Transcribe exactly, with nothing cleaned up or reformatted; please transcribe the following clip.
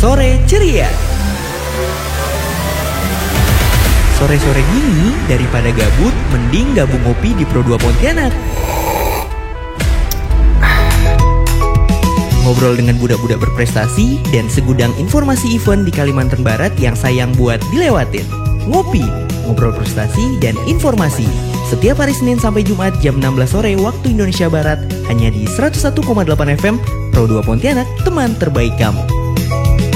Sore Ceria. Sore-sore gini, daripada gabut, mending gabung ngopi di Pro dua Pontianak. Ngobrol dengan budak-budak berprestasi dan segudang informasi event di Kalimantan Barat yang sayang buat dilewatin. Ngopi, ngobrol prestasi dan informasi. Setiap hari Senin sampai Jumat jam enam belas sore waktu Indonesia Barat hanya di seratus satu koma delapan F M Pro dua Pontianak, teman terbaik kamu.